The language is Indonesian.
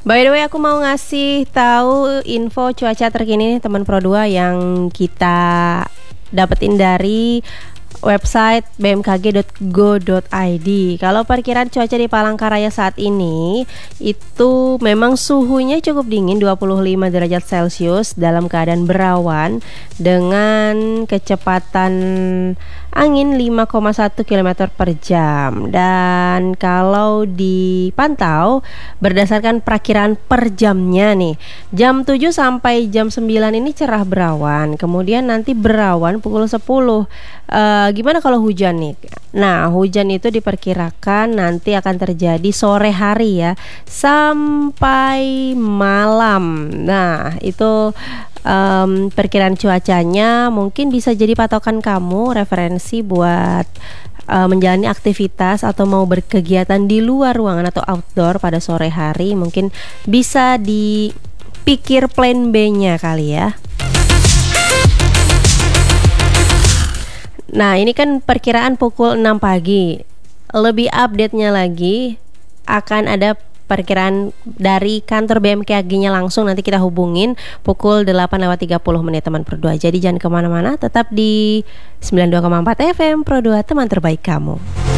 By the way, aku mau ngasih tahu info cuaca terkini nih teman Pro 2 yang kita dapetin dari website bmkg.go.id. Kalau perkiraan cuaca di Palangkaraya saat ini itu memang suhunya cukup dingin, 25 derajat Celcius dalam keadaan berawan dengan kecepatan angin 5,1 km per jam. Dan kalau dipantau berdasarkan perakiraan per jamnya nih, jam 7 sampai jam 9 ini cerah berawan, kemudian nanti berawan pukul 10. Gimana kalau hujan nih? Nah, hujan itu diperkirakan nanti akan terjadi sore hari ya, sampai malam. Nah, itu perkiraan cuacanya mungkin bisa jadi patokan kamu, referensi buat menjalani aktivitas atau mau berkegiatan di luar ruangan atau outdoor pada sore hari. Mungkin bisa dipikir plan B-nya kali ya. Nah, ini kan perkiraan pukul 6 pagi. Lebih update-nya lagi akan ada perkiraan dari kantor BMKG-nya langsung, nanti kita hubungin pukul 8:30 teman Pro 2. Jadi jangan kemana-mana, tetap di 92,4 FM Pro 2, teman terbaik kamu.